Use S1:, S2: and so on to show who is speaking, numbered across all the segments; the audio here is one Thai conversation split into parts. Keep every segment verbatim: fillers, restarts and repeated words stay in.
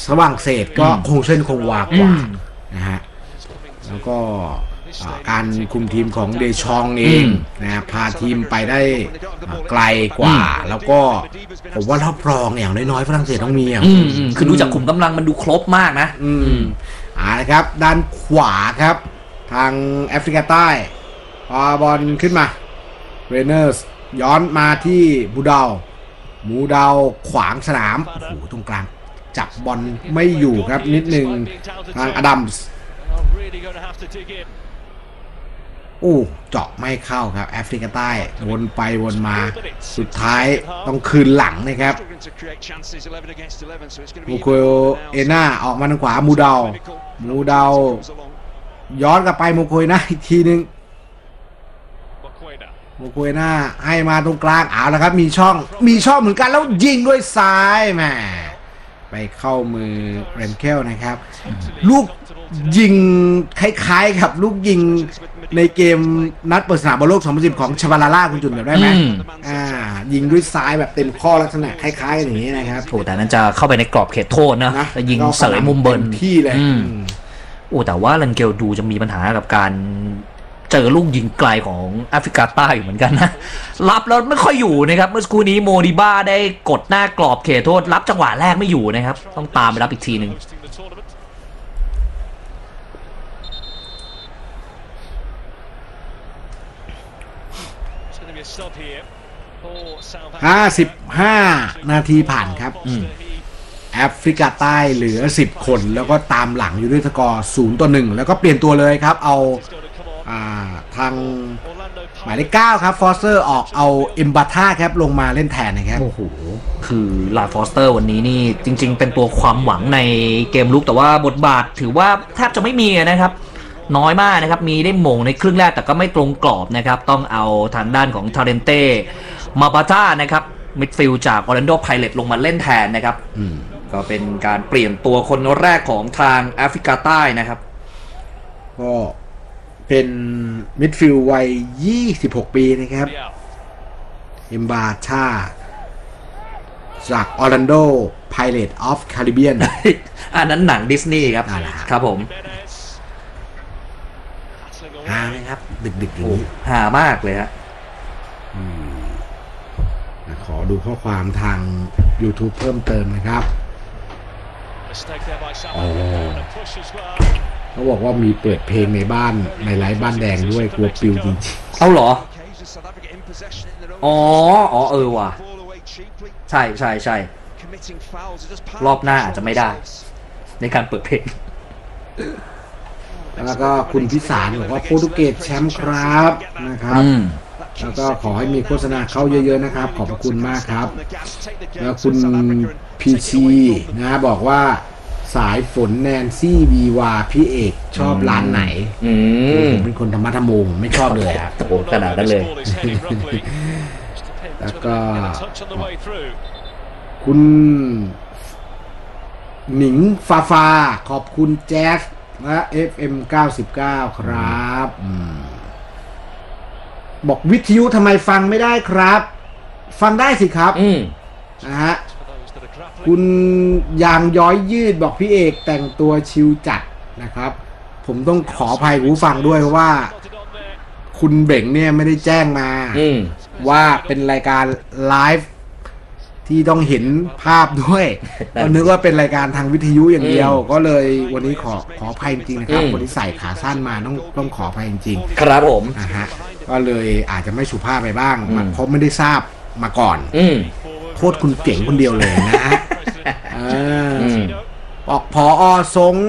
S1: ฝรั่งเศสก็คงเส้นคงวากว่านะฮะแล้วก็การคุมทีมของเดชองเองนะพาทีมไปได้ไกลกว่าแล้วก็ผมว่ารอบรองอย่างน้อยๆฝรั่งเศสต้องมีอ่ะ
S2: คือดูจากขุมกำลังมันดูครบมากนะ
S1: อืมอ่านะครับด้านขวาครับทางแอฟริกาใต้พอบอลขึ้นมาเรเนอร์สย้อนมาที่บูดาวมูดาวขวางสนามโอ้โหตรงกลางจับบอลไม่อยู่ครับนิดนึงทางอดัมส์โอ้เจาะไม่เข้าครับแอฟริกาใต้วนไปวนมาสุดท้ายต้องคืนหลังนะครับมูโคเอน่าออกมาทางขวามูดาวมูดาวย้อนกลับไปมูโคเอน่าอีกทีนึงมูโคเอน่าให้มาตรงกลางเอาแล้วครับมีช่องมีช่องเหมือนกันแล้วยิงด้วยซ้ายแหมไปเข้ามือเรนเคลนะครับลูกยิงคล้ายๆกับลูกยิงในเกมนัดเปิดสนามบอลโลกสองพันสิบของชวาลาล่าคุณจุนแบบได้ไหมอ่ายิงด้วยซ้ายแบบเต็มข้อลักษณะคล้ายๆอย่างนี้นะครับ
S2: โอ้แต่นั้นจะเข้าไปในกรอบเขตโทษนะแต่ยิงเสยมุมเบิร์น
S1: ที่เลย
S2: โอ้แต่ว่าลันเกลดูจะมีปัญหากับการเจอลูกยิงไกลของแอฟริกาใต้อยู่เหมือนกันนะรับแล้วไม่ค่อยอยู่นะครับเมื่อสักครู่นี้โมดิบ้าได้กดหน้ากรอบเขตโทษรับจังหวะแรกไม่อยู่นะครับต้องตามไปรับอีกทีหนึ่ง
S1: ห้าสิบห้านาทีผ่านครับแอฟริกาใต้เหลือสิบคนแล้วก็ตามหลังอยู่ด้วยสกอร์ศูนย์ต่อหนึ่งแล้วก็เปลี่ยนตัวเลยครับเอาทางหมายเลขเก้าครับฟอสเตอร์ออกเอาเอมบาท่าครับลงมาเล่นแทนนะครับ
S2: โอ้โหคือลาฟอสเตอร์วันนี้นี่จริงๆเป็นตัวความหวังในเกมลุกแต่ว่าบทบาทถือว่าแทบจะไม่มีนะครับน้อยมากนะครับมีได้มงในครึ่งแรกแต่ก็ไม่ตรงกรอบนะครับต้องเอาทางด้านของทาเรนเต้มาบาท่านะครับมิดฟิลด์จากออร์แลนโดไพเรตส์ลงมาเล่นแทนนะครับก็เป็นการเปลี่ยนตัวคนแรกของทางแอฟริกาใต้นะครับ
S1: ก็เป็นมิดฟิลด์วัยยี่สิบหกปีนะครับเอมบาท่าจากออร์แลนโดไพเรตส์ออฟแคริบเบียน
S2: อันนั้นหนังดิสนีย์ครับครับผม
S1: หาไหมครับดึกๆอย่างนี้
S2: หามากเลยฮะ
S1: ขอดูข้อความทาง YouTube เพิ่มเติมนะครับเขาบอกว่ามีเปิดเพลงในบ้านในไลฟ์บ้านแดงด้วยกลัวปิวจริง
S2: ๆเอาเหรออ๋ออ๋อเออว่ะใช่ใช่ใช่รอบหน้าอาจจะไม่ได้ในการเปิดเพลง
S1: แล้วก็คุณพิสารบอกว่าโปรตุเกสแชมป์ครับนะครับแล้วก็ขอให้มีโฆษณาเข้าเยอะๆนะครับขอบคุณมากครับแล้วคุณพีชีนะบอกว่าสายฝนแนนซี่วีวาพี่เอกชอบร้านไหนผมเป็นคนธรรมะธรรมโมไม่ชอบเลยครับ
S2: โอ้ขนาดนั้นเลย
S1: แล้วก็คุณหนิงฟาฟาขอบคุณแจ๊สและ เอฟ เอ็ม เก้าสิบเก้า ครับบอกวิทยุทำไมฟังไม่ได้ครับฟังได้สิครับนะฮะคุณยางย้อยยืดบอกพี่เอกแต่งตัวชิลจัดนะครับผมต้องขออภัยผู้ฟังด้วยเพราะว่าคุณเบ่งเนี่ยไม่ได้แจ้งมาว่าเป็นรายการไลฟ์ที่ต้องเห็นภาพด้วยก็นึกว่าเป็นรายการทางวิทยุอย่างเดียวก็เลยวันนี้ขอขออภัยจริงๆนะครับคนที่ใส่ขาสั้นมาต้องต้องขออภัยจริง
S2: ๆครับผม
S1: นะฮะก็เลยอาจจะไม่สุภาพไปบ้างเพราะไม่ได้ทราบมาก่อนโทษคุณเก่งคนเดียวเลยนะฮะบอกผอ.ทรง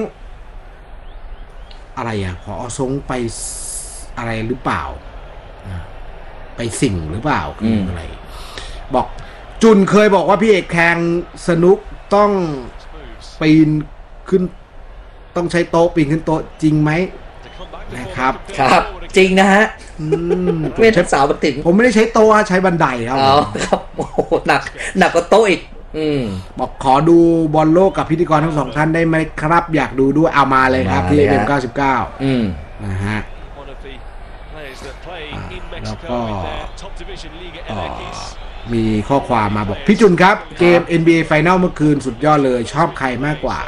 S1: อะไรอ่ะผอ.ทรงไปอะไรหรือเปล่าไปสิ่งหรือเปล่าคืออะไรบอกจุนเคยบอกว่าพี่เอกแข่งสนุกต้องปีนขึ้นต้องใช้โต๊ะปีนขึ้นโต๊ะจริงไหมนะครับ
S2: ครับจริงนะฮะเว้นสาวบัติง
S1: ผมไม่ได้ใช้โต๊ะใช้บันไดครับ
S2: อ๋อครับโอ้โหหนักหนักกว่าโต๊ะอีก
S1: บอกขอดูบอลโลกกับพิธีกรทั้งสองท่านได้ไหมครับอยากดูด้วยเอามาเลยครับที่ เอ็ม เก้าสิบเก้านะฮะแล้วก็มีข้อความมาบอกพี่จุนครับเกม เอ็น บี เอ Final เมื่อคืนสุดยอดเลยชอบใครมากกว่า